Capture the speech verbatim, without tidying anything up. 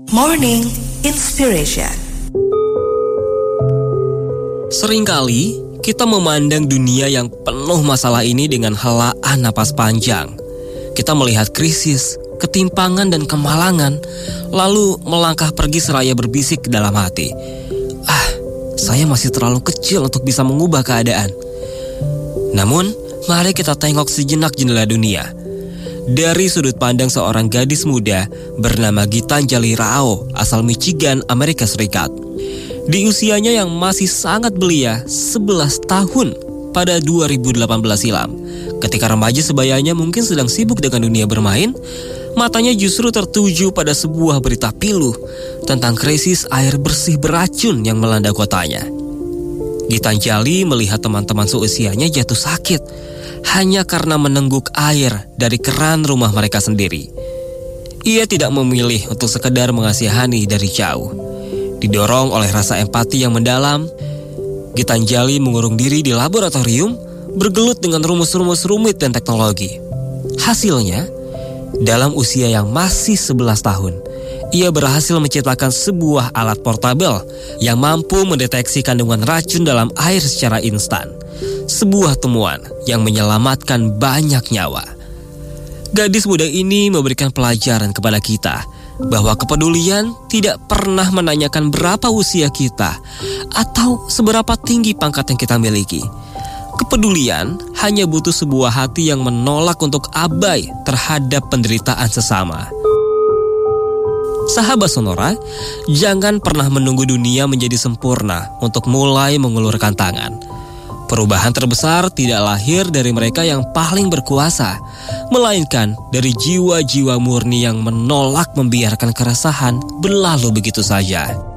Morning Inspiration. Seringkali kita memandang dunia yang penuh masalah ini dengan helaan napas panjang. Kita melihat krisis, ketimpangan dan kemalangan, lalu melangkah pergi seraya berbisik ke dalam hati. Ah, saya masih terlalu kecil untuk bisa mengubah keadaan. Namun, mari kita tengok sejenak jendela dunia. Dari sudut pandang seorang gadis muda bernama Gitanjali Rao asal Michigan, Amerika Serikat. Di usianya yang masih sangat belia, sebelas tahun pada dua ribu delapan belas silam, ketika remaja sebayanya mungkin sedang sibuk dengan dunia bermain, matanya justru tertuju pada sebuah berita pilu tentang krisis air bersih beracun yang melanda kotanya. Gitanjali melihat teman-teman seusianya jatuh sakit hanya karena menengguk air dari keran rumah mereka sendiri. Ia tidak memilih untuk sekedar mengasihani dari jauh. Didorong oleh rasa empati yang mendalam, Gitanjali mengurung diri di laboratorium, bergelut dengan rumus-rumus rumit dan teknologi. Hasilnya, dalam usia yang masih sebelas tahun, ia berhasil menciptakan sebuah alat portabel yang mampu mendeteksi kandungan racun dalam air secara instan. Sebuah temuan yang menyelamatkan banyak nyawa. Gadis muda ini memberikan pelajaran kepada kita bahwa kepedulian tidak pernah menanyakan berapa usia kita atau seberapa tinggi pangkat yang kita miliki. Kepedulian hanya butuh sebuah hati yang menolak untuk abai terhadap penderitaan sesama. Sahabat Sonora, jangan pernah menunggu dunia menjadi sempurna untuk mulai mengulurkan tangan. Perubahan terbesar tidak lahir dari mereka yang paling berkuasa, melainkan dari jiwa-jiwa murni yang menolak membiarkan keresahan berlalu begitu saja.